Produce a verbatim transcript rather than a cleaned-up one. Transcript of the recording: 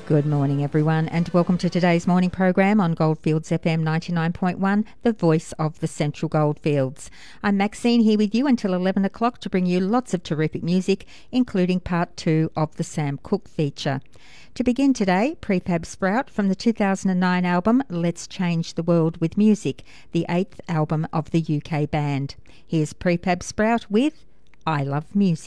Good morning, everyone, and welcome to today's morning program on Goldfields F M ninety-nine point one, the voice of the Central Goldfields. I'm Maxine, here with you until eleven o'clock to bring you lots of terrific music, including part two of the Sam Cooke feature. To begin today, Prefab Sprout from the two thousand nine album Let's Change the World with Music, the eighth album of the U K band. Here's Prefab Sprout with I Love Music.